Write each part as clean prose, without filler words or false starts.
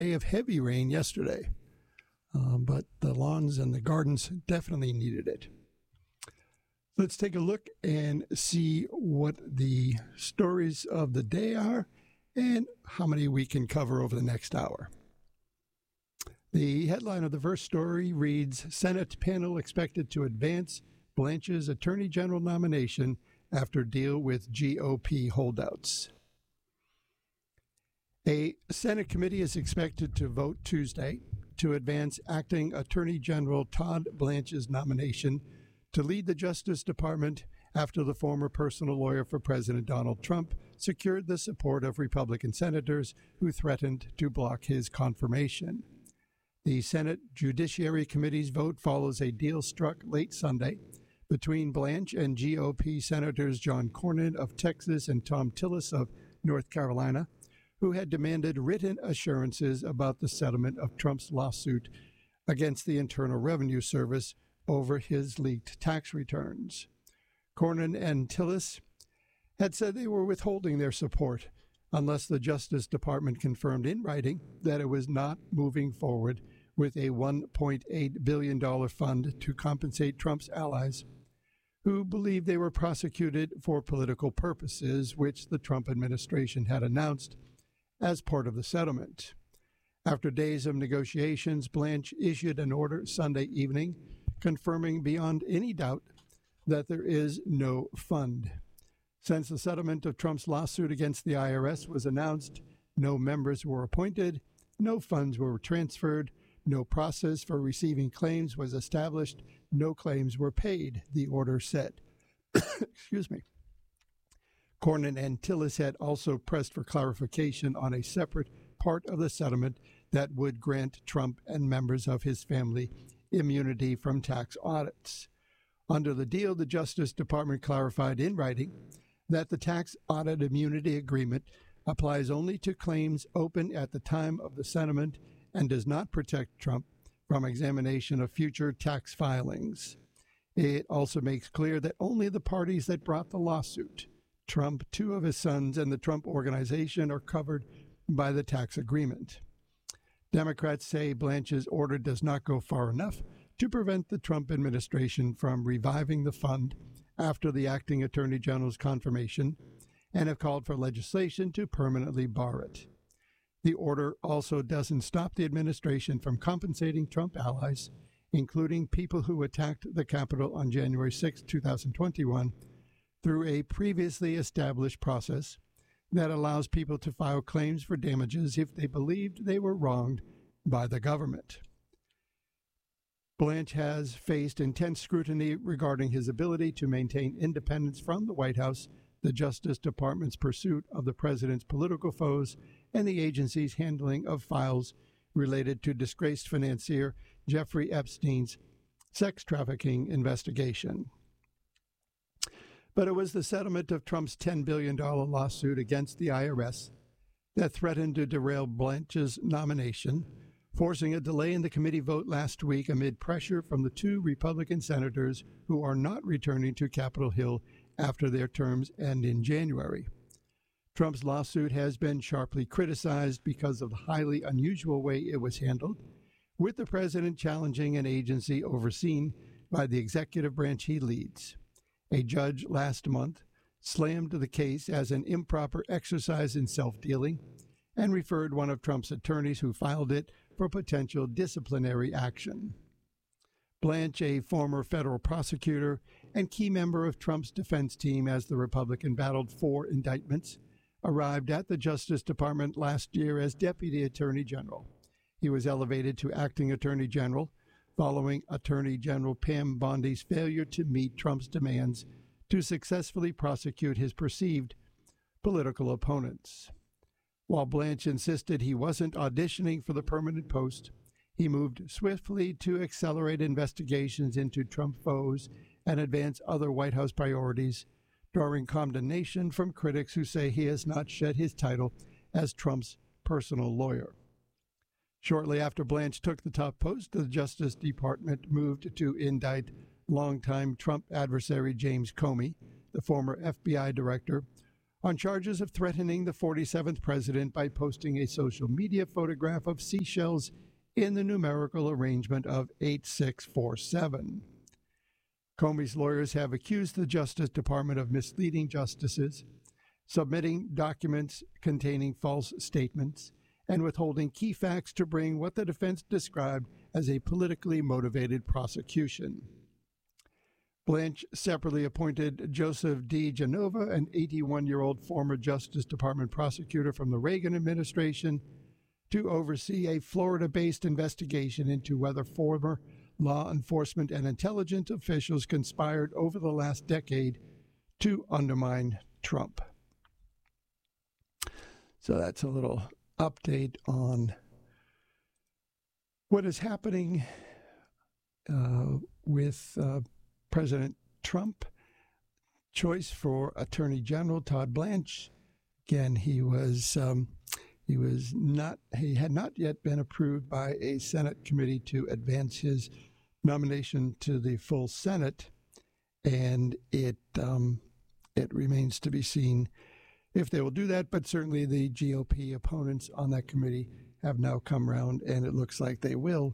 day of heavy rain yesterday, but the lawns and the gardens definitely needed it. Let's take a look and see what the stories of the day are and how many we can cover over the next hour. The headline of the first story reads, Senate panel expected to advance Blanche's Attorney General nomination after deal with GOP holdouts. A Senate committee is expected to vote Tuesday to advance acting Attorney General Todd Blanche's nomination to lead the Justice Department after the former personal lawyer for President Donald Trump secured the support of Republican senators who threatened to block his confirmation. The Senate Judiciary Committee's vote follows a deal struck late Sunday between Blanche and GOP Senators John Cornyn of Texas and Thom Tillis of North Carolina, who had demanded written assurances about the settlement of Trump's lawsuit against the Internal Revenue Service over his leaked tax returns. Cornyn and Tillis had said they were withholding their support unless the Justice Department confirmed in writing that it was not moving forward with a $1.8 billion fund to compensate Trump's allies who believed they were prosecuted for political purposes, which the Trump administration had announced as part of the settlement. After days of negotiations, Blanche issued an order Sunday evening confirming beyond any doubt that there is no fund. Since the settlement of Trump's lawsuit against the IRS was announced, no members were appointed, no funds were transferred, no process for receiving claims was established, no claims were paid, the order said. Excuse me. Cornyn and Tillis had also pressed for clarification on a separate part of the settlement that would grant Trump and members of his family immunity from tax audits. Under the deal, the Justice Department clarified in writing that the tax audit immunity agreement applies only to claims open at the time of the settlement and does not protect Trump from examination of future tax filings. It also makes clear that only the parties that brought the lawsuit, Trump, two of his sons, and the Trump Organization, are covered by the tax agreement. Democrats say Blanche's order does not go far enough to prevent the Trump administration from reviving the fund after the acting Attorney General's confirmation and have called for legislation to permanently bar it. The order also doesn't stop the administration from compensating Trump allies, including people who attacked the Capitol on January 6, 2021, through a previously established process that allows people to file claims for damages if they believed they were wronged by the government. Blanche has faced intense scrutiny regarding his ability to maintain independence from the White House, the Justice Department's pursuit of the president's political foes, and the agency's handling of files related to disgraced financier Jeffrey Epstein's sex trafficking investigation. But it was the settlement of Trump's $10 billion lawsuit against the IRS that threatened to derail Blanche's nomination, forcing a delay in the committee vote last week amid pressure from the two Republican senators who are not returning to Capitol Hill after their terms end in January. Trump's lawsuit has been sharply criticized because of the highly unusual way it was handled, with the president challenging an agency overseen by the executive branch he leads. A judge last month slammed the case as an improper exercise in self-dealing and referred one of Trump's attorneys who filed it for potential disciplinary action. Blanche, a former federal prosecutor and key member of Trump's defense team as the Republican battled 4 indictments, arrived at the Justice Department last year as Deputy Attorney General. He was elevated to Acting Attorney General following Attorney General Pam Bondi's failure to meet Trump's demands to successfully prosecute his perceived political opponents. While Blanche insisted he wasn't auditioning for the permanent post, he moved swiftly to accelerate investigations into Trump foes and advance other White House priorities, drawing condemnation from critics who say he has not shed his title as Trump's personal lawyer. Shortly after Blanche took the top post, the Justice Department moved to indict longtime Trump adversary James Comey, the former FBI director, on charges of threatening the 47th president by posting a social media photograph of seashells in the numerical arrangement of 8647. Comey's lawyers have accused the Justice Department of misleading justices, submitting documents containing false statements, and withholding key facts to bring what the defense described as a politically motivated prosecution. Blanche separately appointed Joseph D. Genova, an 81-year-old former Justice Department prosecutor from the Reagan administration, to oversee a Florida-based investigation into whether former law enforcement and intelligence officials conspired over the last decade to undermine Trump. So that's a little update on what is happening with President Trump. Choice for Attorney General Todd Blanche. Again, he had not yet been approved by a Senate committee to advance his nomination to the full Senate, and it remains to be seen if they will do that. But certainly the GOP opponents on that committee have now come around, and it looks like they will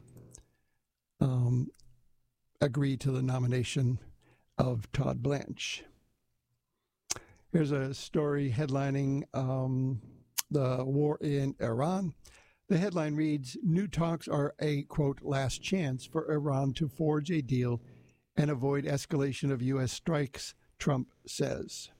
agree to the nomination of Todd Blanche. Here's a story headlining the war in Iran. The headline reads, "New talks are a, quote, last chance for Iran to forge a deal and avoid escalation of U.S. strikes," Trump says.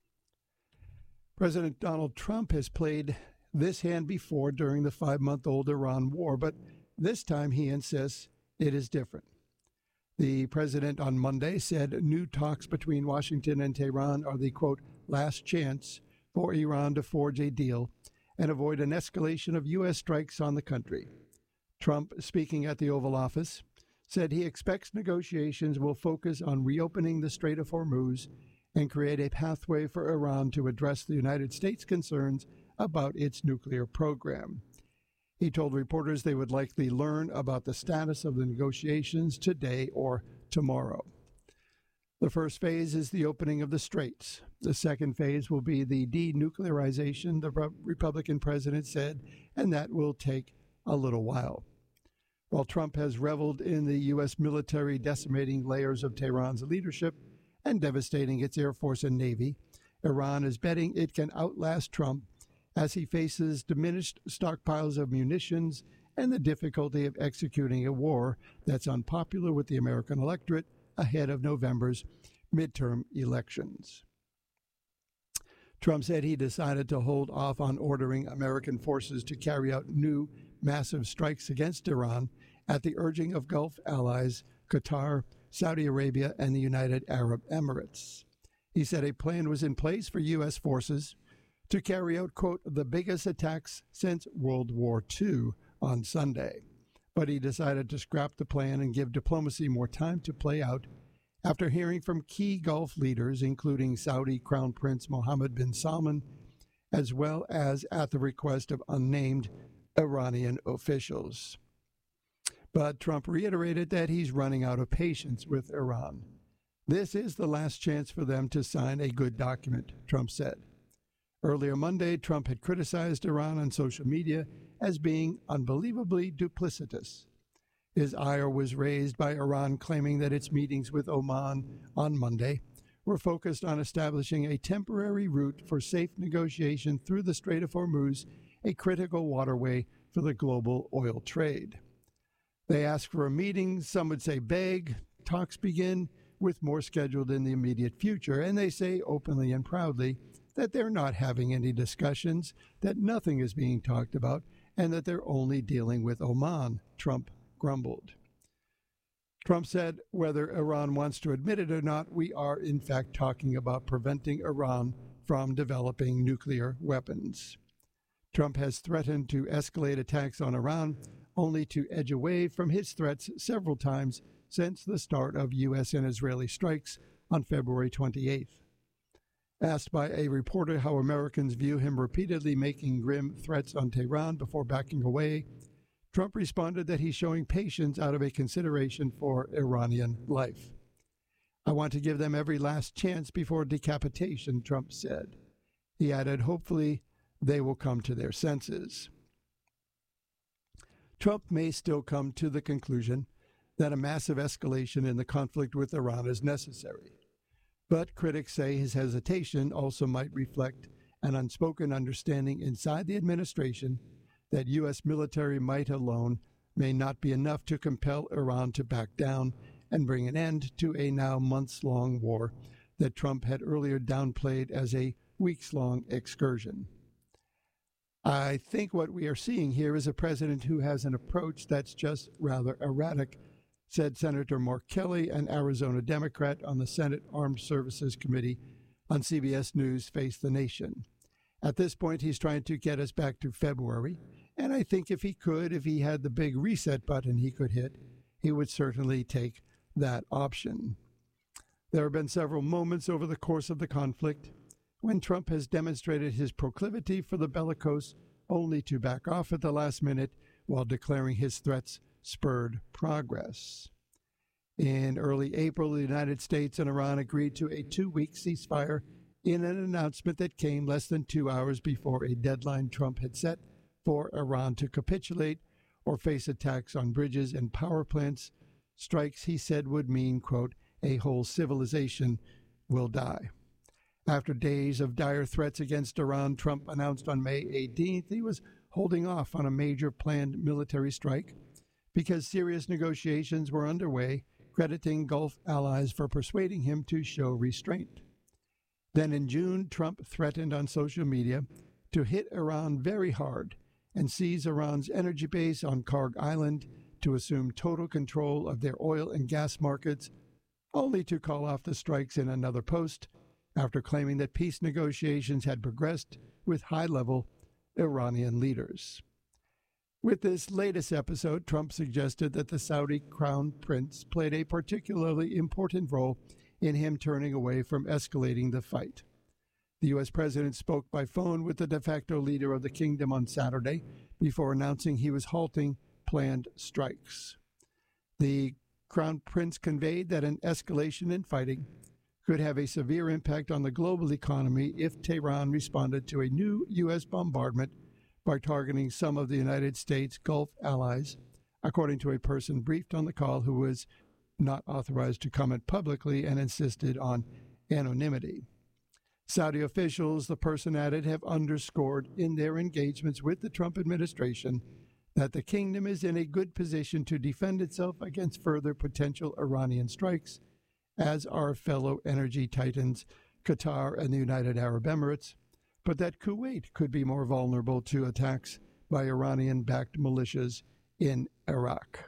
President Donald Trump has played this hand before during the 5-month-old Iran war, but this time he insists it is different. The president on Monday said new talks between Washington and Tehran are the, quote, last chance for Iran to forge a deal and avoid an escalation of U.S. strikes on the country. Trump, speaking at the Oval Office, said he expects negotiations will focus on reopening the Strait of Hormuz and create a pathway for Iran to address the United States' concerns about its nuclear program. He told reporters they would likely learn about the status of the negotiations today or tomorrow. The first phase is the opening of the straits. The second phase will be the denuclearization, the Republican president said, and that will take a little while. While Trump has reveled in the U.S. military decimating layers of Tehran's leadership and devastating its Air Force and Navy, Iran is betting it can outlast Trump as he faces diminished stockpiles of munitions and the difficulty of executing a war that's unpopular with the American electorate ahead of November's midterm elections. Trump said he decided to hold off on ordering American forces to carry out new massive strikes against Iran at the urging of Gulf allies Qatar, Saudi Arabia, and the United Arab Emirates. He said a plan was in place for U.S. forces to carry out, quote, the biggest attacks since World War II on Sunday. But he decided to scrap the plan and give diplomacy more time to play out after hearing from key Gulf leaders, including Saudi Crown Prince Mohammed bin Salman, as well as at the request of unnamed Iranian officials. But Trump reiterated that he's running out of patience with Iran. This is the last chance for them to sign a good document, Trump said. Earlier Monday, Trump had criticized Iran on social media as being unbelievably duplicitous. His ire was raised by Iran claiming that its meetings with Oman on Monday were focused on establishing a temporary route for safe negotiation through the Strait of Hormuz, a critical waterway for the global oil trade. They asked for a meeting, some would say beg, talks begin, with more scheduled in the immediate future, and they say openly and proudly that they're not having any discussions, that nothing is being talked about, and that they're only dealing with Oman, Trump grumbled. Trump said, whether Iran wants to admit it or not, we are in fact talking about preventing Iran from developing nuclear weapons. Trump has threatened to escalate attacks on Iran, only to edge away from his threats several times since the start of U.S. and Israeli strikes on February 28th. Asked by a reporter how Americans view him repeatedly making grim threats on Tehran before backing away, Trump responded that he's showing patience out of a consideration for Iranian life. I want to give them every last chance before decapitation, Trump said. He added, hopefully they will come to their senses. Trump may still come to the conclusion that a massive escalation in the conflict with Iran is necessary. But critics say his hesitation also might reflect an unspoken understanding inside the administration that U.S. military might alone may not be enough to compel Iran to back down and bring an end to a now months-long war that Trump had earlier downplayed as a weeks-long excursion. I think what we are seeing here is a president who has an approach that's just rather erratic, said Senator Mark Kelly, an Arizona Democrat on the Senate Armed Services Committee on CBS News Face the Nation. At this point, he's trying to get us back to February, and I think if he had the big reset button he could hit, he would certainly take that option. There have been several moments over the course of the conflict when Trump has demonstrated his proclivity for the bellicose only to back off at the last minute while declaring his threats spurred progress. In early April, the United States and Iran agreed to a 2-week ceasefire in an announcement that came less than 2 hours before a deadline Trump had set for Iran to capitulate or face attacks on bridges and power plants, strikes he said would mean, quote, a whole civilization will die. After days of dire threats against Iran, Trump announced on May 18th he was holding off on a major planned military strike because serious negotiations were underway, crediting Gulf allies for persuading him to show restraint. Then in June, Trump threatened on social media to hit Iran very hard and seize Iran's energy base on Karg Island to assume total control of their oil and gas markets, only to call off the strikes in another post after claiming that peace negotiations had progressed with high-level Iranian leaders. With this latest episode, Trump suggested that the Saudi crown prince played a particularly important role in him turning away from escalating the fight. The U.S. president spoke by phone with the de facto leader of the kingdom on Saturday before announcing he was halting planned strikes. The crown prince conveyed that an escalation in fighting could have a severe impact on the global economy if Tehran responded to a new U.S. bombardment by targeting some of the United States Gulf allies, according to a person briefed on the call who was not authorized to comment publicly and insisted on anonymity. Saudi officials, the person added, have underscored in their engagements with the Trump administration that the kingdom is in a good position to defend itself against further potential Iranian strikes, as are fellow energy titans Qatar and the United Arab Emirates, but that Kuwait could be more vulnerable to attacks by Iranian-backed militias in Iraq.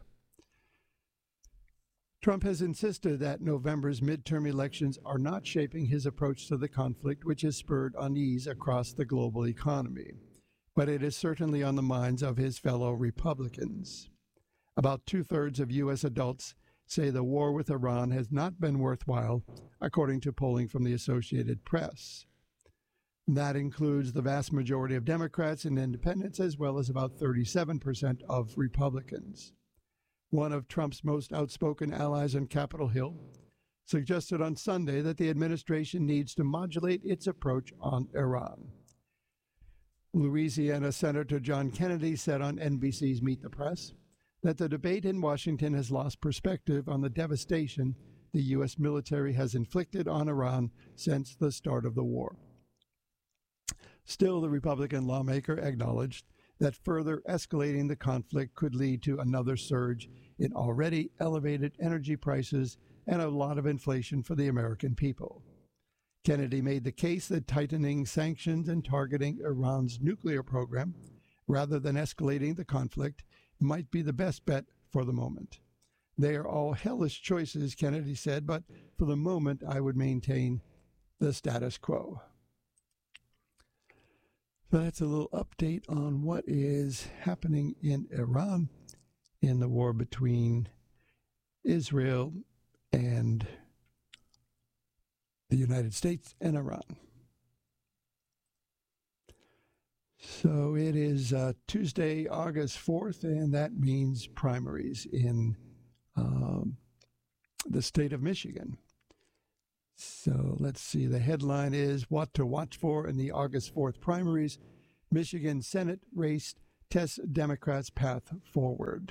Trump has insisted that November's midterm elections are not shaping his approach to the conflict, which has spurred unease across the global economy, but it is certainly on the minds of his fellow Republicans. About 2/3 of U.S. adults say the war with Iran has not been worthwhile, according to polling from the Associated Press. That includes the vast majority of Democrats and independents, as well as about 37% of Republicans. One of Trump's most outspoken allies on Capitol Hill suggested on Sunday that the administration needs to modulate its approach on Iran. Louisiana Senator John Kennedy said on NBC's Meet the Press that the debate in Washington has lost perspective on the devastation the U.S. military has inflicted on Iran since the start of the war. Still, the Republican lawmaker acknowledged that further escalating the conflict could lead to another surge in already elevated energy prices and a lot of inflation for the American people. Kennedy made the case that tightening sanctions and targeting Iran's nuclear program, rather than escalating the conflict, might be the best bet for the moment. They are all hellish choices, Kennedy said, but for the moment I would maintain the status quo. So that's a little update on what is happening in Iran in the war between Israel and the United States and Iran. So it is Tuesday, August 4th, and that means primaries in the state of Michigan. So let's see. The headline is What to Watch For in the August 4th Primaries. Michigan Senate Race Tests Democrats' Path Forward.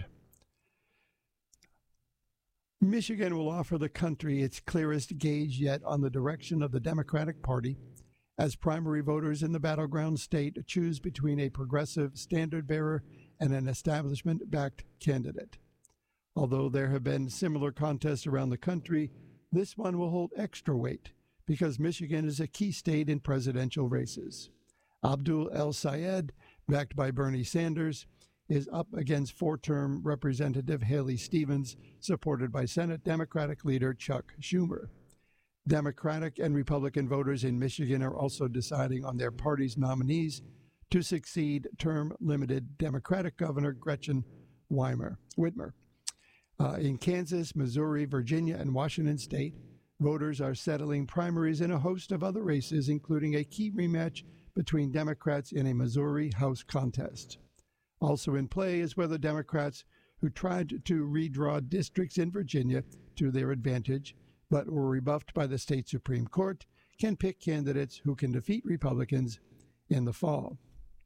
Michigan will offer the country its clearest gauge yet on the direction of the Democratic Party as primary voters in the battleground state choose between a progressive standard-bearer and an establishment-backed candidate. Although there have been similar contests around the country, this one will hold extra weight because Michigan is a key state in presidential races. Abdul El-Sayed, backed by Bernie Sanders, is up against four-term Representative Haley Stevens, supported by Senate Democratic leader Chuck Schumer. Democratic and Republican voters in Michigan are also deciding on their party's nominees to succeed term-limited Democratic Governor Gretchen Whitmer. In Kansas, Missouri, Virginia, and Washington State, voters are settling primaries in a host of other races, including a key rematch between Democrats in a Missouri House contest. Also in play is whether Democrats who tried to redraw districts in Virginia to their advantage but were rebuffed by the state Supreme Court can pick candidates who can defeat Republicans in the fall.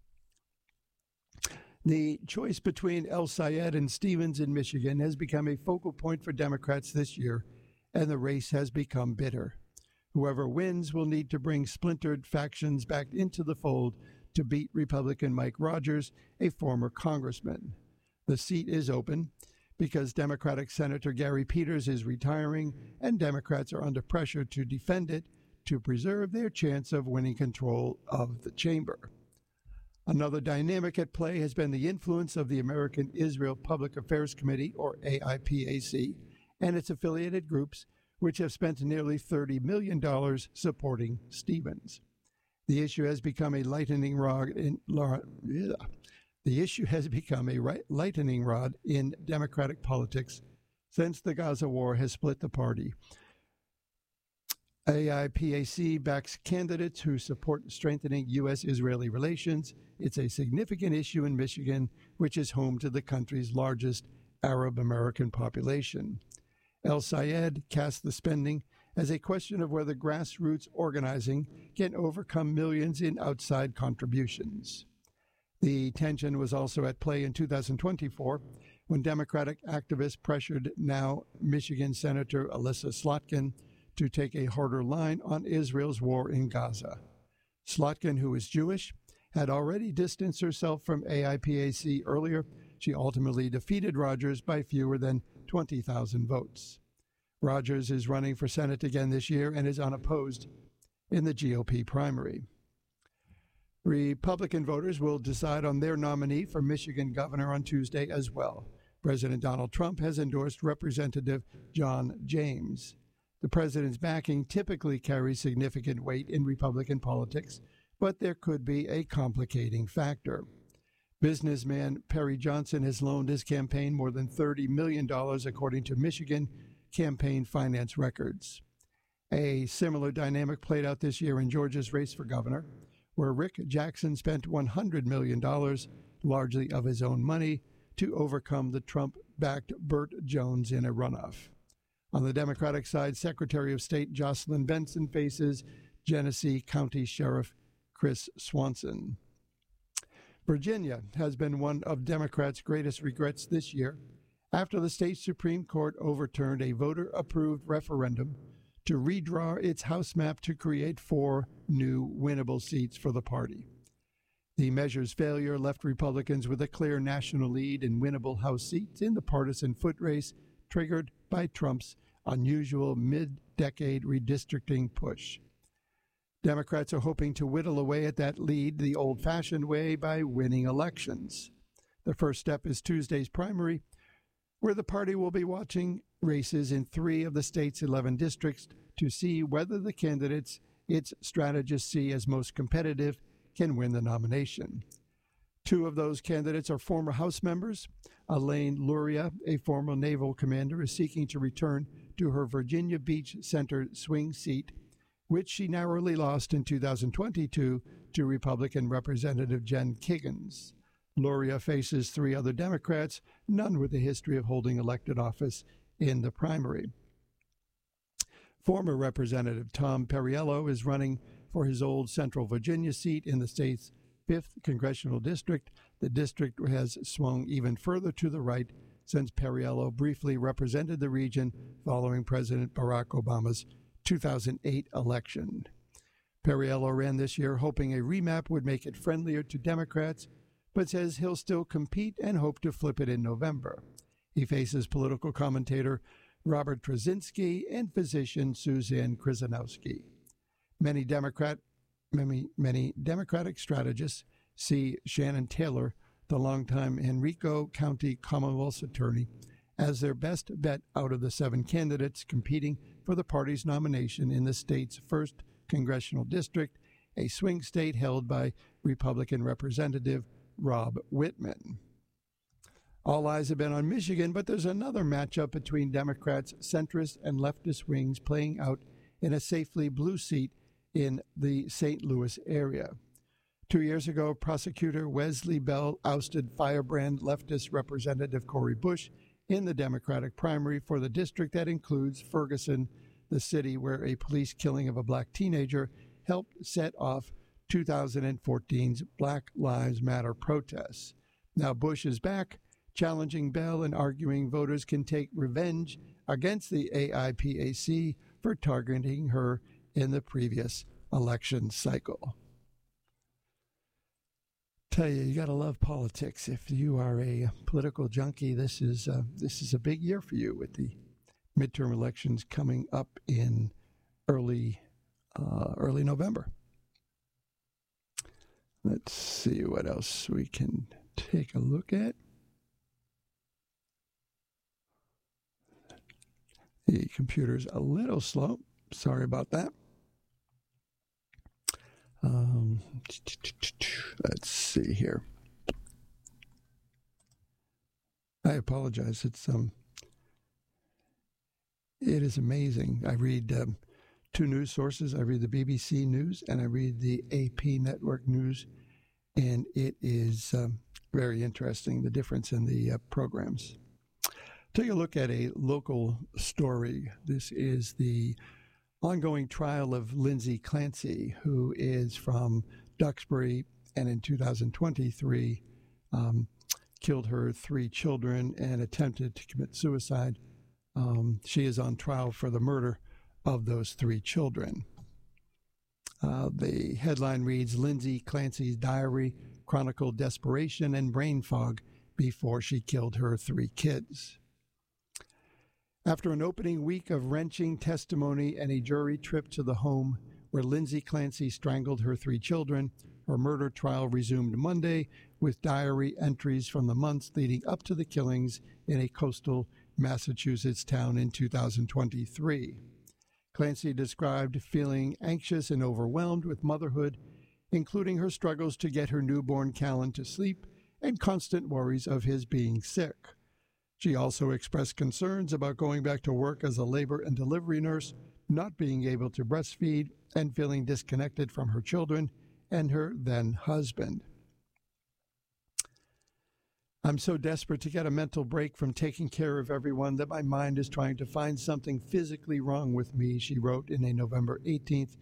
The choice between El-Sayed and Stevens in Michigan has become a focal point for Democrats this year, and the race has become bitter. Whoever wins will need to bring splintered factions back into the fold to beat Republican Mike Rogers, a former congressman. The seat is open because Democratic Senator Gary Peters is retiring, and Democrats are under pressure to defend it to preserve their chance of winning control of the chamber. Another dynamic at play has been the influence of the American Israel Public Affairs Committee, or AIPAC, and its affiliated groups, which have spent nearly $30 million supporting Stevens. The issue has become a lightning rod in Democratic politics since the Gaza war has split the party. AIPAC backs candidates who support strengthening U.S.-Israeli relations. It's a significant issue in Michigan, which is home to the country's largest Arab-American population. El-Sayed cast the spending as a question of whether grassroots organizing can overcome millions in outside contributions. The tension was also at play in 2024 when Democratic activists pressured now Michigan Senator Elissa Slotkin to take a harder line on Israel's war in Gaza. Slotkin, who is Jewish, had already distanced herself from AIPAC earlier. She ultimately defeated Rogers by fewer than 20,000 votes. Rogers is running for Senate again this year and is unopposed in the GOP primary. Republican voters will decide on their nominee for Michigan governor on Tuesday as well. President Donald Trump has endorsed Representative John James. The president's backing typically carries significant weight in Republican politics, but there could be a complicating factor. Businessman Perry Johnson has loaned his campaign more than $30 million, according to Michigan campaign finance records. A similar dynamic played out this year in Georgia's race for governor, where Rick Jackson spent $100 million, largely of his own money, to overcome the Trump-backed Burt Jones in a runoff. On the Democratic side, Secretary of State Jocelyn Benson faces Genesee County Sheriff Chris Swanson. Virginia has been one of Democrats' greatest regrets this year after the state Supreme Court overturned a voter-approved referendum to redraw its House map to create 4 new winnable seats for the party. The measure's failure left Republicans with a clear national lead in winnable House seats in the partisan foot race triggered by Trump's unusual mid-decade redistricting push. Democrats are hoping to whittle away at that lead the old-fashioned way by winning elections. The first step is Tuesday's primary, where the party will be watching races in 3 of the state's 11 districts to see whether the candidates its strategists see as most competitive can win the nomination. 2 of those candidates are former House members. Elaine Luria, a former naval commander, is seeking to return to her Virginia Beach Center swing seat, which she narrowly lost in 2022 to Republican Representative Jen Kiggins. Luria faces 3 other Democrats, none with a history of holding elected office in the primary. Former Representative Tom Perriello is running for his old Central Virginia seat in the state's 5th congressional district. The district has swung even further to the right since Perriello briefly represented the region following President Barack Obama's 2008 election. Perriello ran this year hoping a remap would make it friendlier to Democrats, but says he'll still compete and hope to flip it in November. He faces political commentator Robert Trzynski and physician Suzanne Krzyzanowski. Many Democratic strategists see Shannon Taylor, the longtime Henrico County Commonwealth's attorney, as their best bet out of the 7 candidates competing for the party's nomination in the state's 1st congressional district, a swing state held by Republican Representative Rob Whitman. All eyes have been on Michigan, but there's another matchup between Democrats' centrist and leftist wings playing out in a safely blue seat in the St. Louis area. 2 years ago, prosecutor Wesley Bell ousted firebrand leftist Representative Cori Bush in the Democratic primary for the district that includes Ferguson, the city where a police killing of a black teenager helped set off 2014's Black Lives Matter protests. Now Bush is back, challenging Bell and arguing voters can take revenge against the AIPAC for targeting her in the previous election cycle. Tell you, you got to love politics. If you are a political junkie, this is a big year for you with the midterm elections coming up in early November. Let's see what else we can take a look at. The computer's a little slow. Sorry about that. Let's see here. I apologize. It is amazing. I read 2 news sources. I read the BBC News and I read the AP Network News, and it is very interesting, the difference in the programs. Take a look at a local story. This is the ongoing trial of Lindsay Clancy, who is from Duxbury and in 2023 killed her 3 children and attempted to commit suicide. She is on trial for the murder of those 3 children. The headline reads, Lindsay Clancy's diary chronicled desperation and brain fog before she killed her 3 kids. After an opening week of wrenching testimony and a jury trip to the home where Lindsay Clancy strangled her 3 children, her murder trial resumed Monday with diary entries from the months leading up to the killings in a coastal Massachusetts town in 2023. Clancy described feeling anxious and overwhelmed with motherhood, including her struggles to get her newborn Callan to sleep and constant worries of his being sick. She also expressed concerns about going back to work as a labor and delivery nurse, not being able to breastfeed, and feeling disconnected from her children and her then husband. I'm so desperate to get a mental break from taking care of everyone that my mind is trying to find something physically wrong with me, she wrote in a November 18th,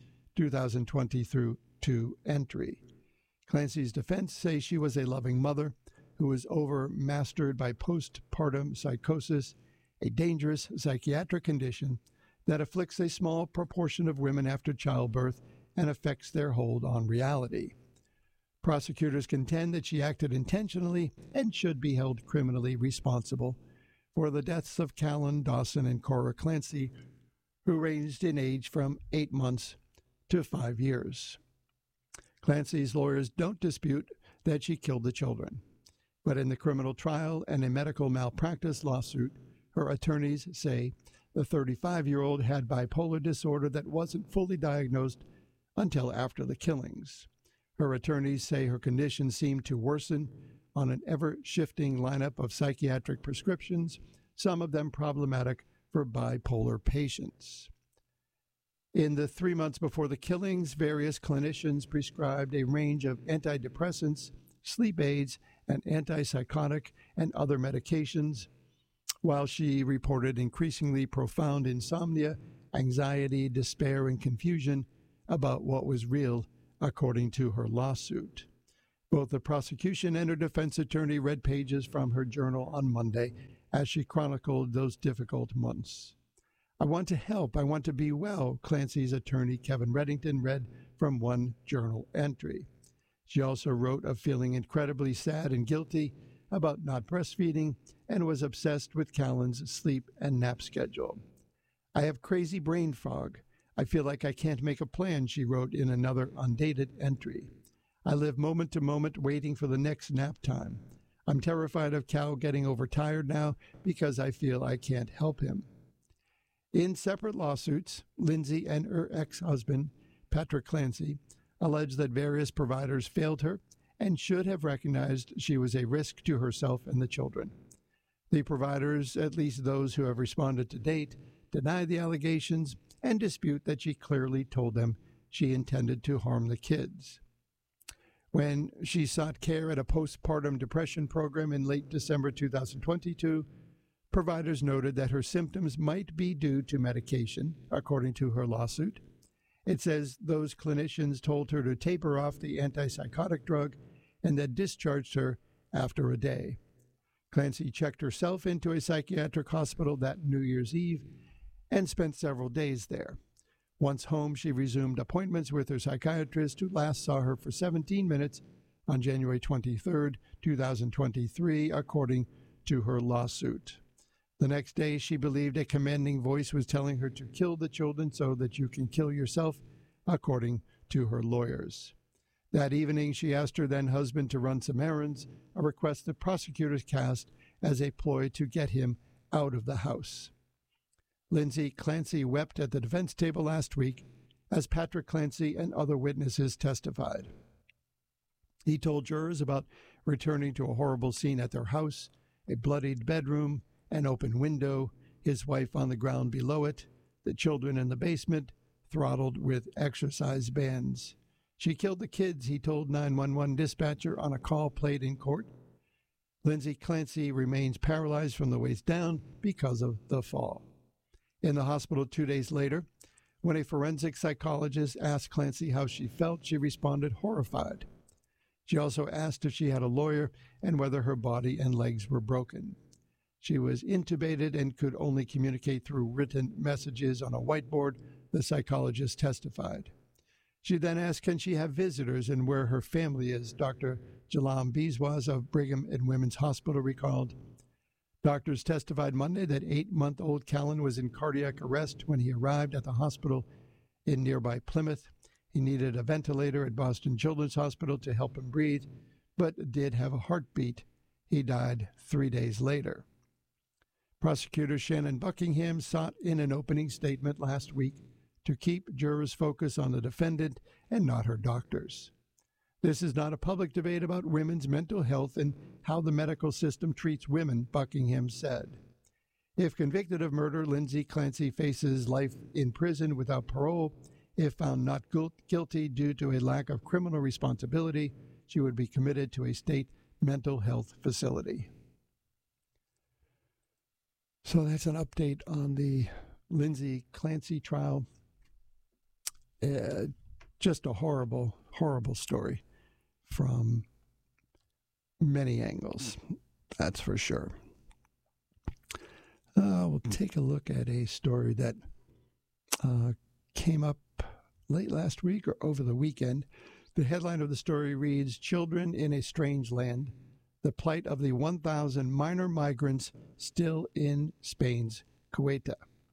2022 entry. Clancy's defense says she was a loving mother who was overmastered by postpartum psychosis, a dangerous psychiatric condition that afflicts a small proportion of women after childbirth and affects their hold on reality. Prosecutors contend that she acted intentionally and should be held criminally responsible for the deaths of Callan Dawson and Cora Clancy, who ranged in age from 8 months to 5 years. Clancy's lawyers don't dispute that she killed the children, but in the criminal trial and a medical malpractice lawsuit, her attorneys say the 35-year-old had bipolar disorder that wasn't fully diagnosed until after the killings. Her attorneys say her condition seemed to worsen on an ever-shifting lineup of psychiatric prescriptions, some of them problematic for bipolar patients. In the 3 months before the killings, various clinicians prescribed a range of antidepressants, sleep aids, and antipsychotic and other medications, while she reported increasingly profound insomnia anxiety, despair, and confusion about what was real, according to her lawsuit. Both the prosecution and her defense attorney read pages from her journal on Monday as she chronicled those difficult months. "I want to help. I want to be well," Clancy's attorney, Kevin Reddington, read from one journal entry. She also wrote of feeling incredibly sad and guilty about not breastfeeding and was obsessed with Callan's sleep and nap schedule. "I have crazy brain fog. I feel like I can't make a plan," she wrote in another undated entry. "I live moment to moment waiting for the next nap time. I'm terrified of Cal getting overtired now because I feel I can't help him." In separate lawsuits, Lindsay and her ex-husband, Patrick Clancy, alleged that various providers failed her and should have recognized she was a risk to herself and the children. The providers, at least those who have responded to date, deny the allegations and dispute that she clearly told them she intended to harm the kids. When she sought care at a postpartum depression program in late December 2022, providers noted that her symptoms might be due to medication, according to her lawsuit. It says those clinicians told her to taper off the antipsychotic drug and then discharged her after a day. Clancy checked herself into a psychiatric hospital that New Year's Eve and spent several days there. Once home, she resumed appointments with her psychiatrist, who last saw her for 17 minutes on January 23, 2023, according to her lawsuit. The next day, she believed a commanding voice was telling her to kill the children so that you can kill yourself, according to her lawyers. That evening, she asked her then-husband to run some errands, a request that prosecutors cast as a ploy to get him out of the house. Lindsay Clancy wept at the defense table last week as Patrick Clancy and other witnesses testified. He told jurors about returning to a horrible scene at their house, a bloodied bedroom, an open window, his wife on the ground below it, the children in the basement, throttled with exercise bands. "She killed the kids," he told 911 dispatcher on a call played in court. Lindsay Clancy remains paralyzed from the waist down because of the fall. In the hospital 2 days later, when a forensic psychologist asked Clancy how she felt, she responded horrified. She also asked if she had a lawyer and whether her body and legs were broken. She was intubated and could only communicate through written messages on a whiteboard, the psychologist testified. She then asked, can she have visitors and where her family is, Dr. Jalam Biswas of Brigham and Women's Hospital recalled. Doctors testified Monday that 8-month-old Callan was in cardiac arrest when he arrived at the hospital in nearby Plymouth. He needed a ventilator at Boston Children's Hospital to help him breathe, but did have a heartbeat. He died 3 days later. Prosecutor Shannon Buckingham sought in an opening statement last week to keep jurors focused on the defendant and not her doctors. This is not a public debate about women's mental health and how the medical system treats women, Buckingham said. If convicted of murder, Lindsay Clancy faces life in prison without parole. If found not guilty due to a lack of criminal responsibility, she would be committed to a state mental health facility. So that's an update on the Lindsay Clancy trial. Just a horrible, horrible story from many angles, that's for sure. We'll take a look at a story that came up late last week or over the weekend. The headline of the story reads, Children in a Strange Land, the plight of the 1,000 minor migrants still in Spain's Ceuta.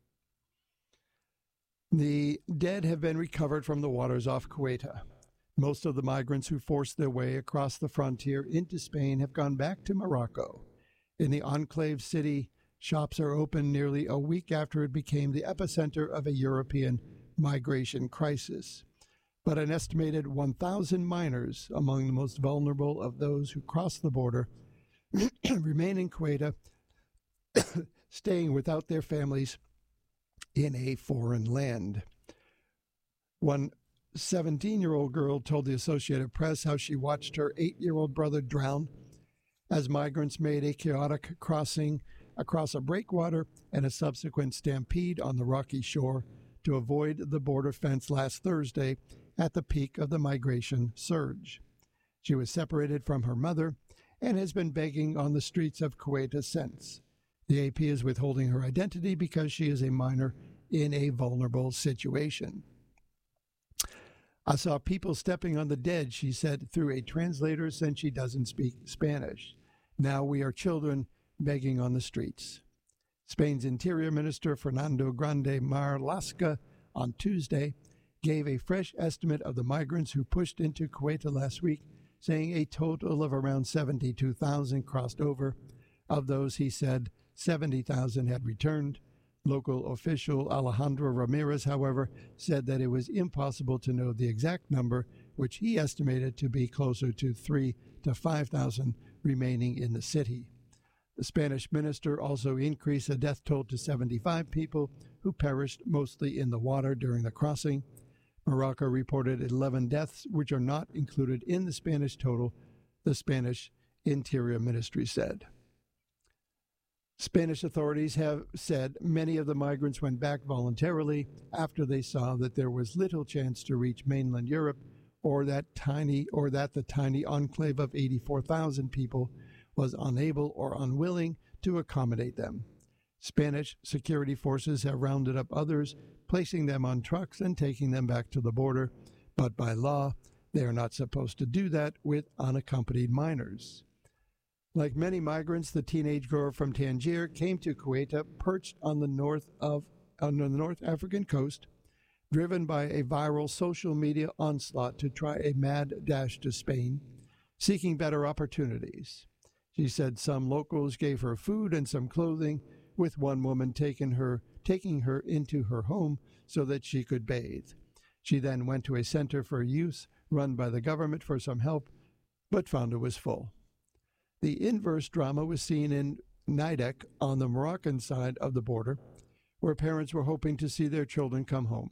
The dead have been recovered from the waters off Ceuta. Most of the migrants who forced their way across the frontier into Spain have gone back to Morocco. In the enclave city, shops are open nearly a week after it became the epicenter of a European migration crisis. But an estimated 1,000 minors, among the most vulnerable of those who cross the border, remain in Ceuta, staying without their families in a foreign land. One 17-year-old girl told the Associated Press how she watched her 8-year-old brother drown as migrants made a chaotic crossing across a breakwater and a subsequent stampede on the rocky shore to avoid the border fence last Thursday at the peak of the migration surge. She was separated from her mother and has been begging on the streets of Quetta since. The AP is withholding her identity because she is a minor in a vulnerable situation. I saw people stepping on the dead, she said through a translator since she doesn't speak Spanish. Now we are children begging on the streets. Spain's Interior Minister Fernando Grande Marlaska on Tuesday gave a fresh estimate of the migrants who pushed into Quetta last week, saying a total of around 72,000 crossed over. Of those, he said, 70,000 had returned. Local official Alejandro Ramirez, however, said that it was impossible to know the exact number, which he estimated to be closer to 3,000 to 5,000 remaining in the city. The Spanish minister also increased the death toll to 75 people who perished mostly in the water during the crossing. Morocco reported 11 deaths, which are not included in the Spanish total, the Spanish Interior Ministry said. Spanish authorities have said many of the migrants went back voluntarily after they saw that there was little chance to reach mainland Europe or that the tiny enclave of 84,000 people was unable or unwilling to accommodate them. Spanish security forces have rounded up others, placing them on trucks and taking them back to the border, but by law, they are not supposed to do that with unaccompanied minors. Like many migrants, the teenage girl from Tangier came to Quetta perched on the North African coast, driven by a viral social media onslaught to try a mad dash to Spain, seeking better opportunities. She said some locals gave her food and some clothing, with one woman taking her into her home so that she could bathe. She then went to a center for youth run by the government for some help, but found it was full. The inverse drama was seen in Nidek on the Moroccan side of the border, where parents were hoping to see their children come home.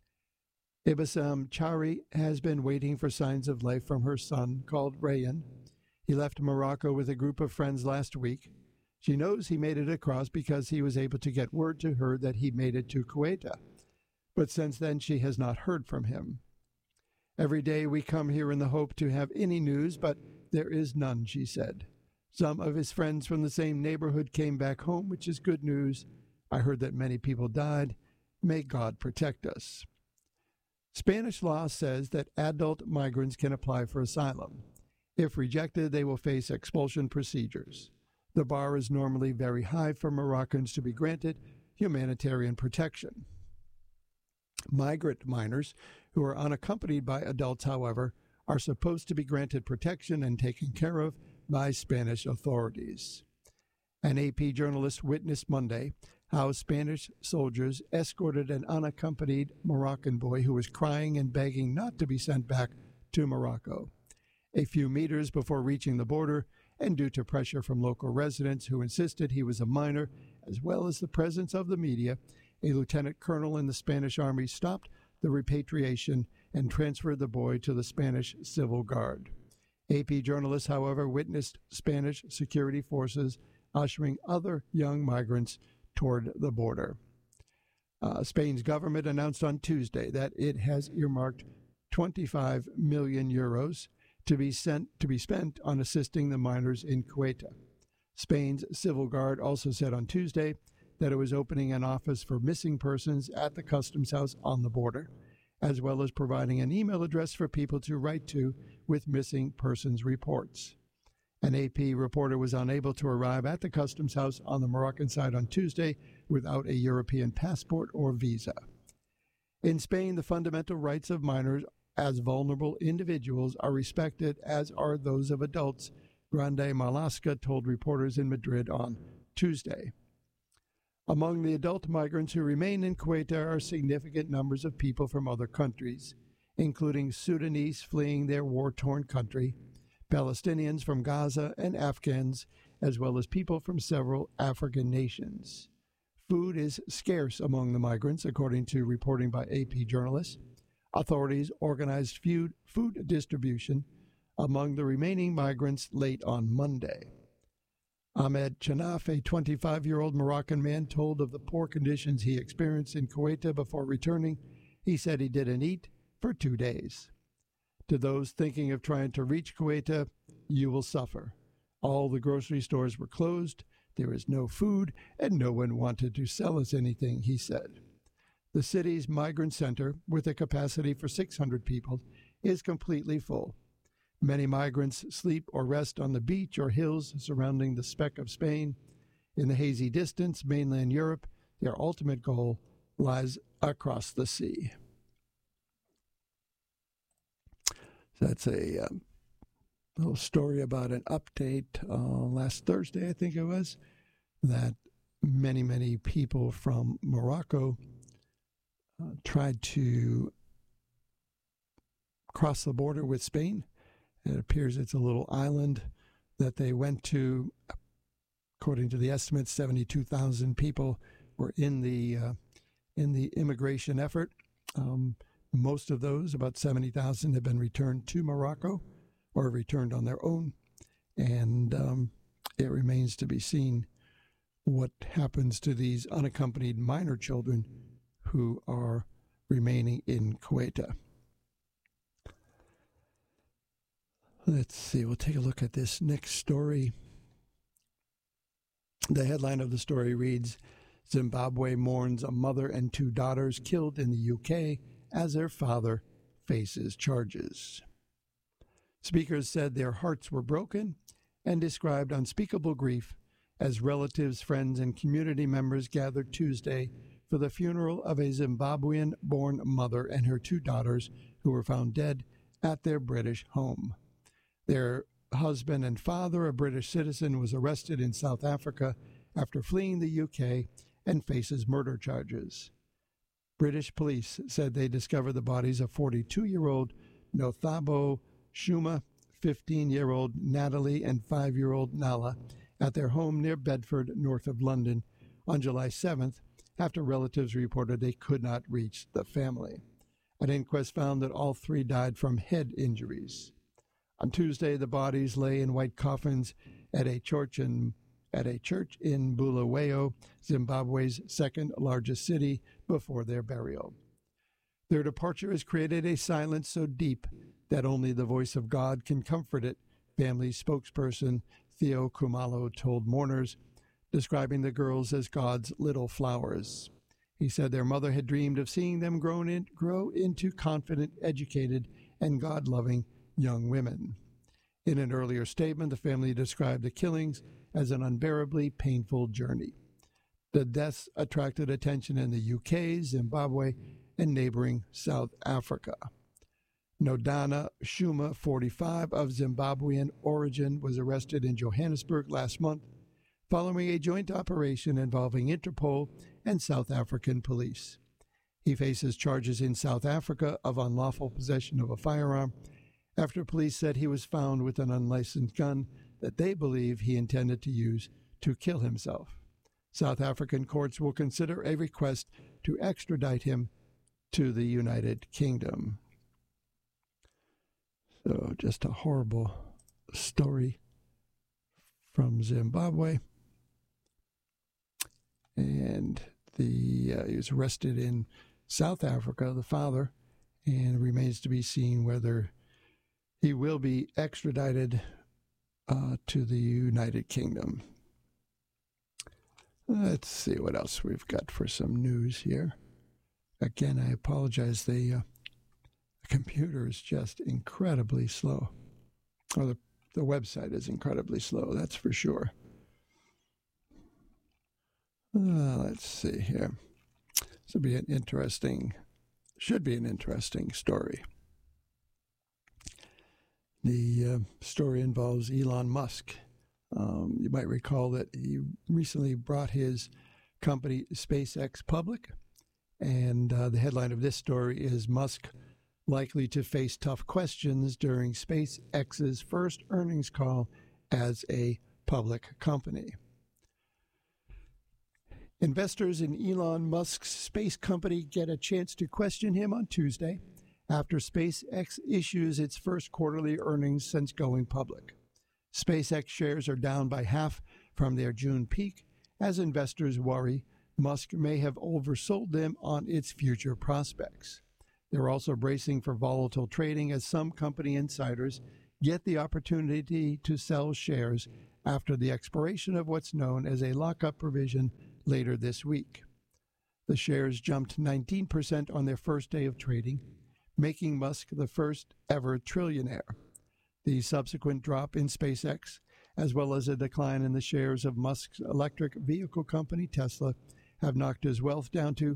Ibasam Chari has been waiting for signs of life from her son, called Rayan. He left Morocco with a group of friends last week. She knows he made it across because he was able to get word to her that he made it to Quetta, but since then she has not heard from him. Every day we come here in the hope to have any news, but there is none, she said. Some of his friends from the same neighborhood came back home, which is good news. I heard that many people died. May God protect us. Spanish law says that adult migrants can apply for asylum. If rejected, they will face expulsion procedures. The bar is normally very high for Moroccans to be granted humanitarian protection. Migrant minors who are unaccompanied by adults, however, are supposed to be granted protection and taken care of by Spanish authorities. An AP journalist witnessed Monday how Spanish soldiers escorted an unaccompanied Moroccan boy who was crying and begging not to be sent back to Morocco. A few meters before reaching the border, and due to pressure from local residents who insisted he was a minor, as well as the presence of the media, a lieutenant colonel in the Spanish army stopped the repatriation and transferred the boy to the Spanish Civil Guard. AP journalists, however, witnessed Spanish security forces ushering other young migrants toward the border. Spain's government announced on Tuesday that it has earmarked 25 million euros to be spent on assisting the minors in Quetta. Spain's Civil Guard also said on Tuesday that it was opening an office for missing persons at the customs house on the border, as well as providing an email address for people to write to with missing persons reports. An AP reporter was unable to arrive at the customs house on the Moroccan side on Tuesday without a European passport or visa. In Spain, the fundamental rights of minors as vulnerable individuals are respected, as are those of adults, Grande Marlaska told reporters in Madrid on Tuesday. Among the adult migrants who remain in Quetta are significant numbers of people from other countries, including Sudanese fleeing their war-torn country, Palestinians from Gaza, and Afghans, as well as people from several African nations. Food is scarce among the migrants, according to reporting by AP journalists. Authorities organized food distribution among the remaining migrants late on Monday. Ahmed Chanaf, a 25-year-old Moroccan man, told of the poor conditions he experienced in Kuwait before returning. He said he didn't eat for 2 days. To those thinking of trying to reach Kuwait, you will suffer. All the grocery stores were closed, there is no food, and no one wanted to sell us anything, he said. The city's migrant center, with a capacity for 600 people, is completely full. Many migrants sleep or rest on the beach or hills surrounding the speck of Spain. In the hazy distance, mainland Europe, their ultimate goal lies across the sea. That's a little story about an update last Thursday, I think it was, that many people from Morocco tried to cross the border with Spain. It appears it's a little island that they went to. According to the estimates, 72,000 people were in the immigration effort. Most of those, about 70,000, have been returned to Morocco or returned on their own. And it remains to be seen what happens to these unaccompanied minor children who are remaining in Kuwait. Let's see, we'll take a look at this next story. The headline of the story reads, Zimbabwe mourns a mother and 2 daughters killed in the UK as their father faces charges. Speakers said their hearts were broken and described unspeakable grief as relatives, friends, and community members gathered Tuesday for the funeral of a Zimbabwean-born mother and her 2 daughters who were found dead at their British home. Their husband and father, a British citizen, was arrested in South Africa after fleeing the UK and faces murder charges. British police said they discovered the bodies of 42-year-old Nothabo Shuma, 15-year-old Natalie, and 5-year-old Nala at their home near Bedford, north of London, on July 7th, after relatives reported they could not reach the family. An inquest found that all 3 died from head injuries. On Tuesday, the bodies lay in white coffins at a church in Bulawayo, Zimbabwe's second largest city, before their burial. Their departure has created a silence so deep that only the voice of God can comfort it, family spokesperson Theo Kumalo told mourners, describing the girls as God's little flowers. He said their mother had dreamed of seeing them grow into confident, educated, and God-loving young women. In an earlier statement, the family described the killings as an unbearably painful journey. The deaths attracted attention in the UK, Zimbabwe, and neighboring South Africa. Nodana Shuma, 45, of Zimbabwean origin, was arrested in Johannesburg last month following a joint operation involving Interpol and South African police. He faces charges in South Africa of unlawful possession of a firearm after police said he was found with an unlicensed gun that they believe he intended to use to kill himself. South African courts will consider a request to extradite him to the United Kingdom. So just a horrible story from Zimbabwe. And he was arrested in South Africa, the father, and it remains to be seen whether he will be extradited to the United Kingdom. Let's see what else we've got for some news here. Again, I apologize. The computer is just incredibly slow. Or the website is incredibly slow, that's for sure. Let's see here. This will be should be an interesting story. The story involves Elon Musk. You might recall that he recently brought his company SpaceX public, and the headline of this story is Musk likely to face tough questions during SpaceX's first earnings call as a public company. Investors in Elon Musk's space company get a chance to question him on Tuesday after SpaceX issues its first quarterly earnings since going public. SpaceX shares are down by half from their June peak as investors worry Musk may have oversold them on its future prospects. They're also bracing for volatile trading as some company insiders get the opportunity to sell shares after the expiration of what's known as a lockup provision later this week. The shares jumped 19% on their first day of trading, making Musk the first ever trillionaire. The subsequent drop in SpaceX, as well as a decline in the shares of Musk's electric vehicle company Tesla, have knocked his wealth down to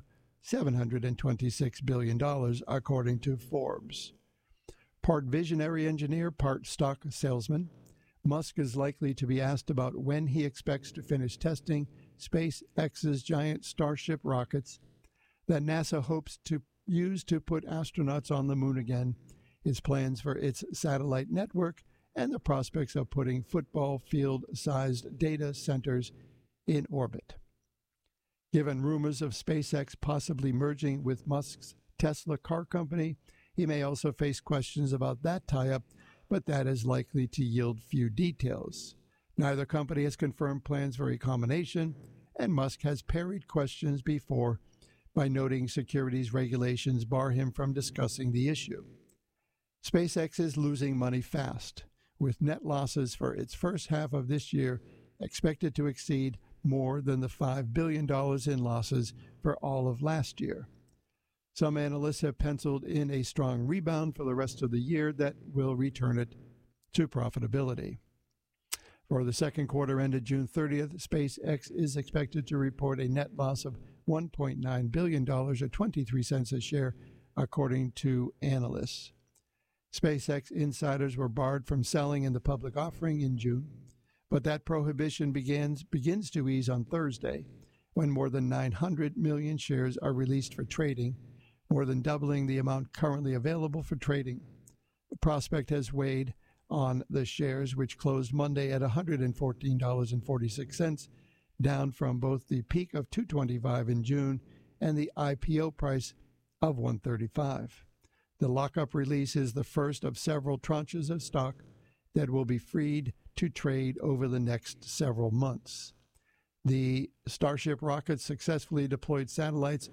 $726 billion, according to Forbes. Part visionary engineer, part stock salesman, Musk is likely to be asked about when he expects to finish testing SpaceX's giant Starship rockets that NASA hopes to use to put astronauts on the moon again, his plans for its satellite network, and the prospects of putting football field-sized data centers in orbit. Given rumors of SpaceX possibly merging with Musk's Tesla car company, he may also face questions about that tie-up, but that is likely to yield few details. Neither company has confirmed plans for a combination, and Musk has parried questions before by noting securities regulations bar him from discussing the issue. SpaceX is losing money fast, with net losses for its first half of this year expected to exceed more than the $5 billion in losses for all of last year. Some analysts have penciled in a strong rebound for the rest of the year that will return it to profitability. For the second quarter ended June 30th, SpaceX is expected to report a net loss of $1.9 billion or 23 cents a share, according to analysts. SpaceX insiders were barred from selling in the public offering in June, but that prohibition begins to ease on Thursday, when more than 900 million shares are released for trading, more than doubling the amount currently available for trading. The prospect has weighed on the shares, which closed Monday at $114.46, down from both the peak of $225 in June and the IPO price of $135. The lockup release is the first of several tranches of stock that will be freed to trade over the next several months. The Starship rockets successfully deployed satellites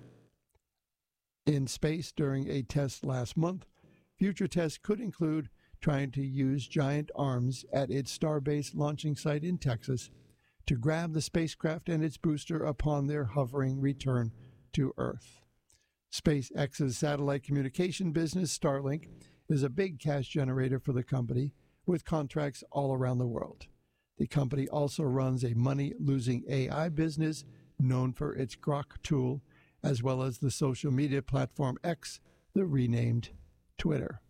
in space during a test last month. Future tests could include trying to use giant arms at its Starbase launching site in Texas to grab the spacecraft and its booster upon their hovering return to Earth. SpaceX's satellite communication business, Starlink, is a big cash generator for the company, with contracts all around the world. The company also runs a money-losing AI business known for its Grok tool, as well as the social media platform X, the renamed Twitter.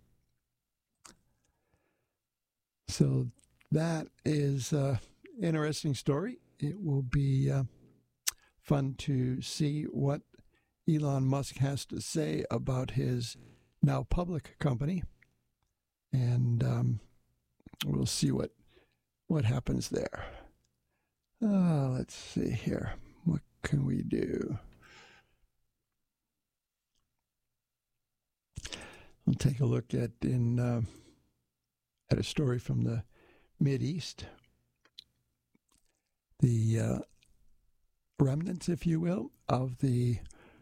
So that is an interesting story. It will be fun to see what Elon Musk has to say about his now public company, and we'll see what happens there. Let's see here. What can we do? We'll take a look at a story from the Mideast. The remnants, if you will, of the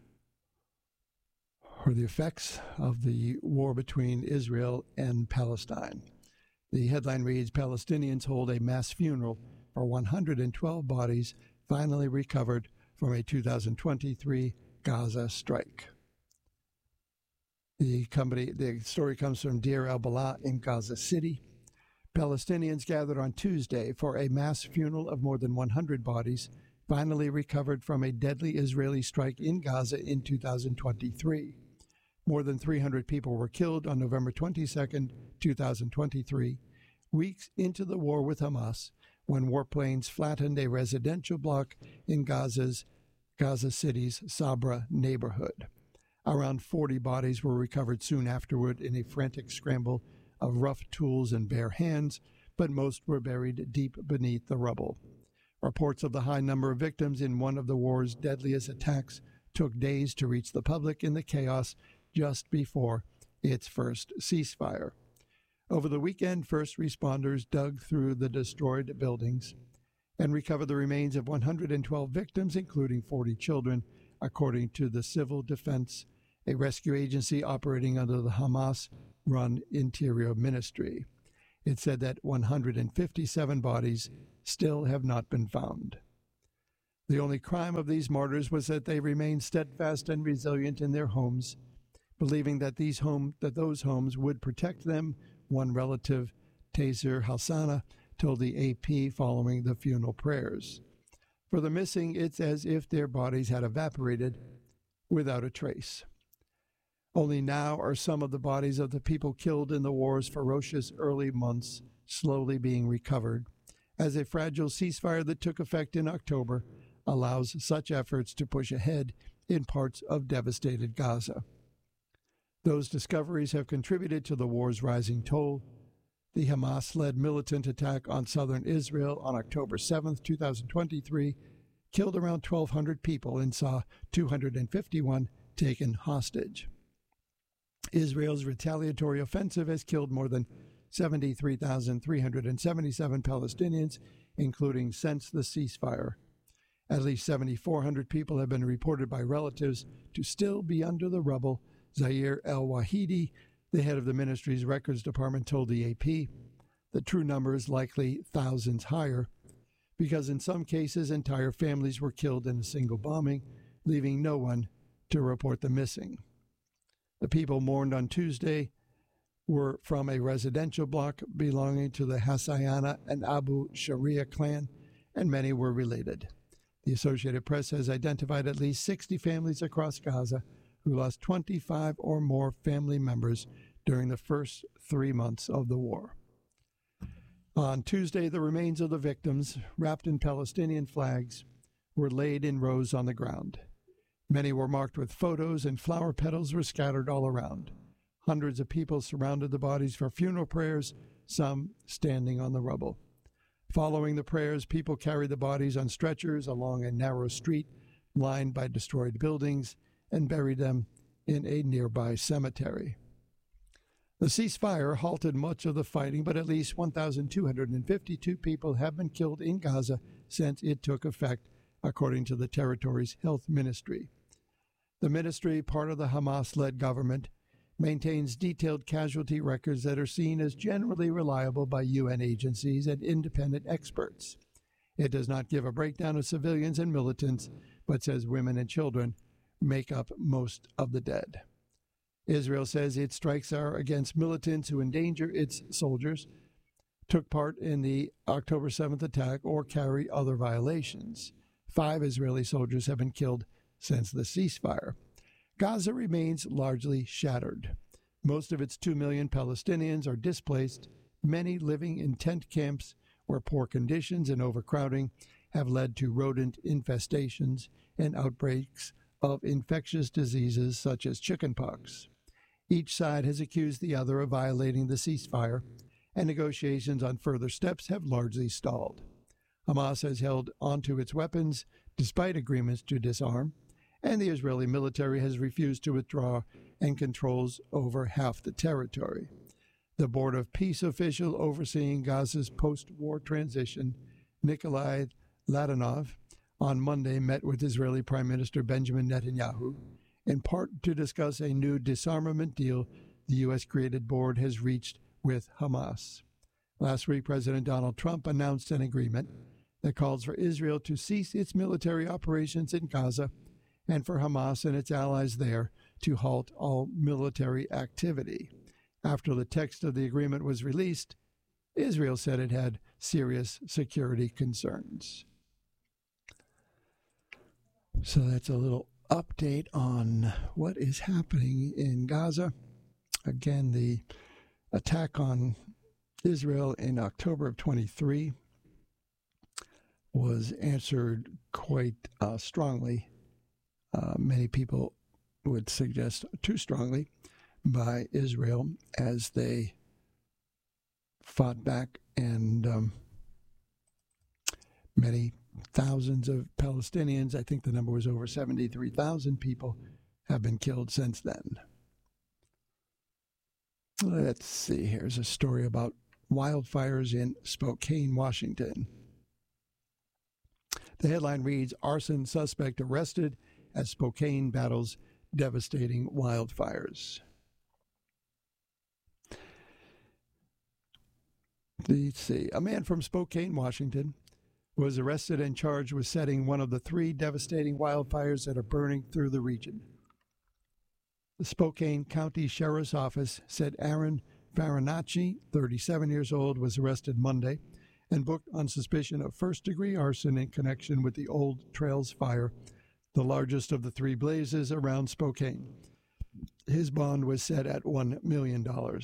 effects of the war between Israel and Palestine. The headline reads, Palestinians hold a mass funeral for 112 bodies finally recovered from a 2023 Gaza strike. The story comes from Deir al-Balah in Gaza City. Palestinians gathered on Tuesday for a mass funeral of more than 100 bodies finally recovered from a deadly Israeli strike in Gaza in 2023. More than 300 people were killed on November 22, 2023, weeks into the war with Hamas, when warplanes flattened a residential block in Gaza City's Sabra neighborhood. Around 40 bodies were recovered soon afterward in a frantic scramble of rough tools and bare hands, but most were buried deep beneath the rubble. Reports of the high number of victims in one of the war's deadliest attacks took days to reach the public in the chaos just before its first ceasefire. Over the weekend, first responders dug through the destroyed buildings and recover the remains of 112 victims, including 40 children, according to the Civil Defense, a rescue agency operating under the Hamas-run Interior Ministry. It said that 157 bodies still have not been found. The only crime of these martyrs was that they remained steadfast and resilient in their homes, believing that those homes would protect them, one relative, Taser Halsana, told the AP following the funeral prayers. For the missing, it's as if their bodies had evaporated without a trace. Only now are some of the bodies of the people killed in the war's ferocious early months slowly being recovered, as a fragile ceasefire that took effect in October allows such efforts to push ahead in parts of devastated Gaza. Those discoveries have contributed to the war's rising toll. The Hamas-led militant attack on southern Israel on October 7, 2023, killed around 1,200 people and saw 251 taken hostage. Israel's retaliatory offensive has killed more than 73,377 Palestinians, including since the ceasefire. At least 7,400 people have been reported by relatives to still be under the rubble, Zaire El-Wahidi, the head of the ministry's records department, told the AP. The true number is likely thousands higher, because in some cases entire families were killed in a single bombing, leaving no one to report the missing. The people mourned on Tuesday were from a residential block belonging to the Hassayana and Abu Sharia clan, and many were related. The Associated Press has identified at least 60 families across Gaza who lost 25 or more family members during the first 3 months of the war. On Tuesday, the remains of the victims, wrapped in Palestinian flags, were laid in rows on the ground. Many were marked with photos, and flower petals were scattered all around. Hundreds of people surrounded the bodies for funeral prayers, some standing on the rubble. Following the prayers, people carried the bodies on stretchers along a narrow street lined by destroyed buildings and buried them in a nearby cemetery. The ceasefire halted much of the fighting, but at least 1,252 people have been killed in Gaza since it took effect, according to the territory's health ministry. The ministry, part of the Hamas-led government, maintains detailed casualty records that are seen as generally reliable by UN agencies and independent experts. It does not give a breakdown of civilians and militants, but says women and children make up most of the dead. Israel says its strikes are against militants who endanger its soldiers, took part in the October 7th attack, or carry other violations. 5 Israeli soldiers have been killed since the ceasefire. Gaza remains largely shattered. Most of its 2 million Palestinians are displaced, many living in tent camps where poor conditions and overcrowding have led to rodent infestations and outbreaks of infectious diseases such as chickenpox. Each side has accused the other of violating the ceasefire, and negotiations on further steps have largely stalled. Hamas has held onto its weapons despite agreements to disarm, and the Israeli military has refused to withdraw and controls over half the territory. The Board of Peace official overseeing Gaza's post-war transition, Nikolai Ladanov, on Monday met with Israeli Prime Minister Benjamin Netanyahu, in part to discuss a new disarmament deal the U.S.-created board has reached with Hamas. Last week, President Donald Trump announced an agreement that calls for Israel to cease its military operations in Gaza and for Hamas and its allies there to halt all military activity. After the text of the agreement was released, Israel said it had serious security concerns. So that's a little update on what is happening in Gaza. Again, the attack on Israel in October of 23 was answered quite strongly. Many people would suggest too strongly by Israel as they fought back, and many thousands of Palestinians, I think the number was over 73,000 people, have been killed since then. Let's see, here's a story about wildfires in Spokane, Washington. The headline reads, Arson Suspect Arrested as Spokane Battles Devastating Wildfires. Let's see. A man from Spokane, Washington, was arrested and charged with setting one of the 3 devastating wildfires that are burning through the region. The Spokane County Sheriff's Office said Aaron Farinacci, 37 years old, was arrested Monday and booked on suspicion of first-degree arson in connection with the Old Trails Fire, the largest of the 3 blazes around Spokane. His bond was set at $1 million.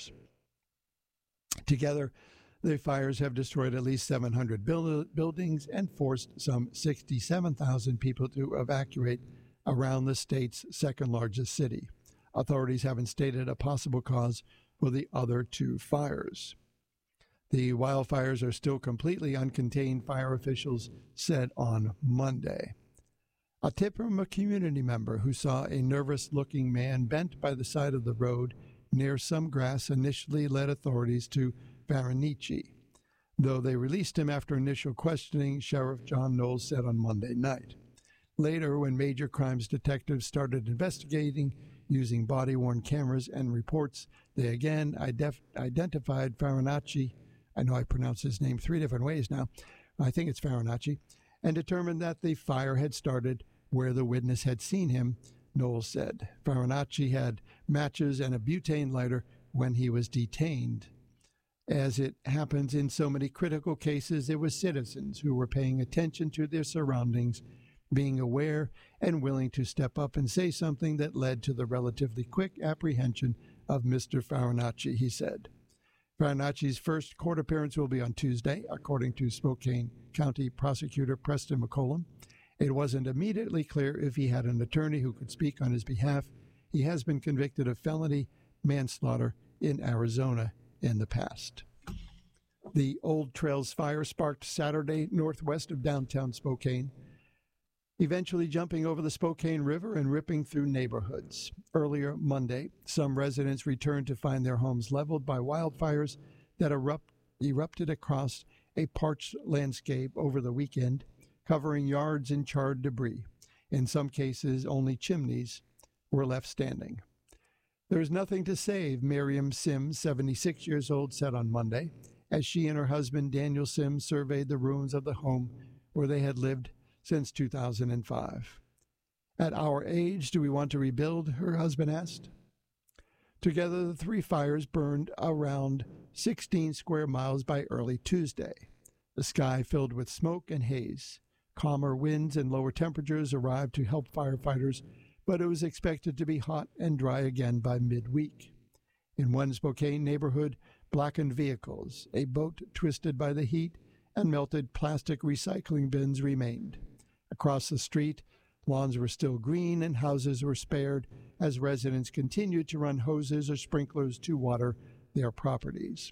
Together, the fires have destroyed at least 700 buildings and forced some 67,000 people to evacuate around the state's second-largest city. Authorities haven't stated a possible cause for the other 2 fires. The wildfires are still completely uncontained, fire officials said on Monday. A tip from a community member who saw a nervous-looking man bent by the side of the road near some grass initially led authorities to Farinacci, though they released him after initial questioning, Sheriff John Knowles said on Monday night. Later, when major crimes detectives started investigating using body-worn cameras and reports, they again identified Farinacci. I know I pronounce his name 3 different ways now. I think it's Farinacci, and determined that the fire had started where the witness had seen him, Knowles said. Farinacci had matches and a butane lighter when he was detained. As it happens in so many critical cases, it was citizens who were paying attention to their surroundings, being aware and willing to step up and say something that led to the relatively quick apprehension of Mr. Farinacci, he said. Farinacci's first court appearance will be on Tuesday, according to Spokane County Prosecutor Preston McCollum. It wasn't immediately clear if he had an attorney who could speak on his behalf. He has been convicted of felony manslaughter in Arizona in the past. The Old Trails Fire sparked Saturday northwest of downtown Spokane, eventually jumping over the Spokane River and ripping through neighborhoods. Earlier Monday, some residents returned to find their homes leveled by wildfires that erupted across a parched landscape over the weekend, covering yards in charred debris. In some cases, only chimneys were left standing. There is nothing to save, Miriam Sims, 76 years old, said on Monday, as she and her husband, Daniel Sims, surveyed the ruins of the home where they had lived since 2005. At our age, do we want to rebuild? Her husband asked. Together, the 3 fires burned around 16 square miles by early Tuesday. The sky filled with smoke and haze. Calmer winds and lower temperatures arrived to help firefighters, but it was expected to be hot and dry again by midweek. In one Spokane neighborhood, blackened vehicles, a boat twisted by the heat, and melted plastic recycling bins remained. Across the street, lawns were still green and houses were spared as residents continued to run hoses or sprinklers to water their properties.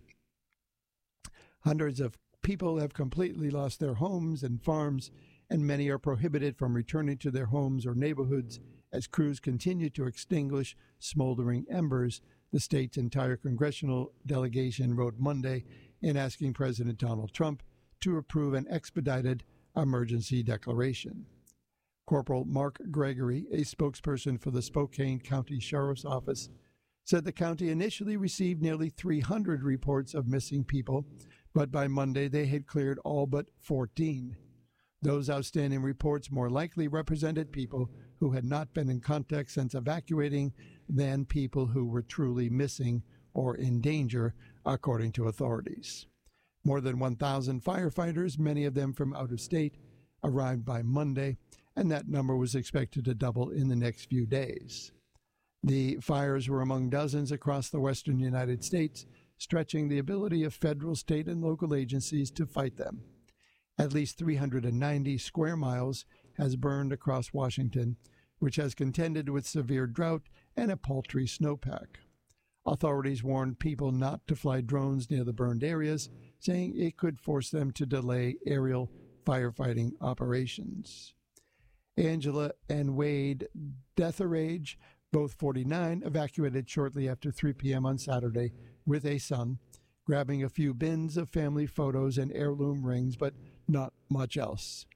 Hundreds of people have completely lost their homes and farms, and many are prohibited from returning to their homes or neighborhoods as crews continue to extinguish smoldering embers, the state's entire congressional delegation wrote Monday in asking President Donald Trump to approve an expedited emergency declaration. Corporal Mark Gregory, a spokesperson for the Spokane County Sheriff's Office, said the county initially received nearly 300 reports of missing people, but by Monday they had cleared all but 14. Those outstanding reports more likely represented people who had not been in contact since evacuating than people who were truly missing or in danger, according to authorities. More than 1,000 firefighters, many of them from out of state, arrived by Monday, and that number was expected to double in the next few days. The fires were among dozens across the western United States, stretching the ability of federal, state, and local agencies to fight them. At least 390 square miles has burned across Washington, which has contended with severe drought and a paltry snowpack. Authorities warned people not to fly drones near the burned areas, saying it could force them to delay aerial firefighting operations. Angela and Wade Deatherage, both 49, evacuated shortly after 3 p.m. on Saturday with a son, grabbing a few bins of family photos and heirloom rings, but not much else.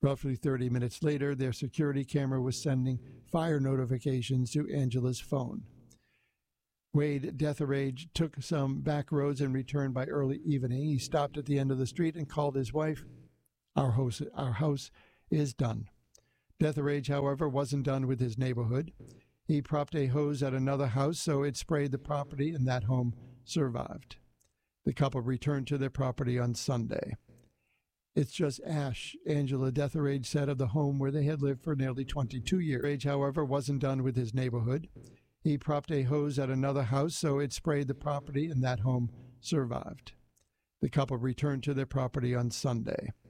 Roughly 30 minutes later, their security camera was sending fire notifications to Angela's phone. Wade Deatherage took some back roads and returned by early evening. He stopped at the end of the street and called his wife. Our house is done. Deatherage, however, wasn't done with his neighborhood. He propped a hose at another house so it sprayed the property, and that home survived. The couple returned to their property on Sunday. It's just ash, Angela Deatherage said of the home where they had lived for nearly 22 years. Deatherage, however, wasn't done with his neighborhood. He propped a hose at another house so it sprayed the property, and that home survived. The couple returned to their property on Sunday.